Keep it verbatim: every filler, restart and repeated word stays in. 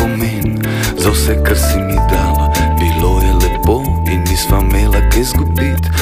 spomin za vse, kar si mi dala. Bilo je lepo in nisva imela kaj zgubit.